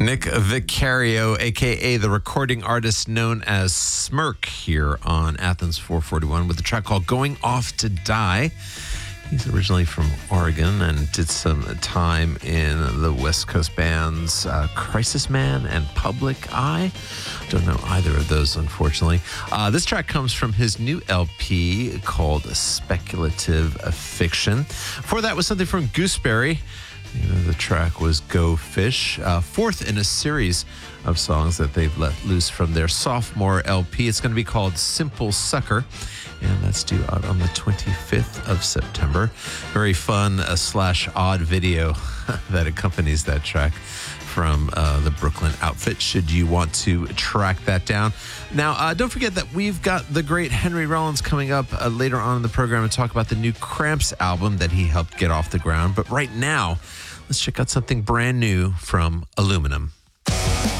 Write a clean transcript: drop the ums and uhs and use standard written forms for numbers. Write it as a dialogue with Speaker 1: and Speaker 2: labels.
Speaker 1: Nick Vicario, a.k.a. the recording artist known as Smirk, here on Athens 441 with a track called Going Off to Die. He's originally from Oregon and did some time in the West Coast bands Crisis Man and Public Eye. Don't know either of those, unfortunately. This track comes from his new LP called Speculative Fiction. Before that was something from Gooseberry. The track was Go Fish, fourth in a series of songs that they've let loose from their sophomore LP. It's going to be called Simple Sucker, and that's due out on the 25th of September. Very fun / odd video that accompanies that track from the Brooklyn outfit, should you want to track that down. Now, don't forget that we've got the great Henry Rollins coming up later on in the program to talk about the new Cramps album that he helped get off the ground. But right now, let's check out something brand new from Aluminum.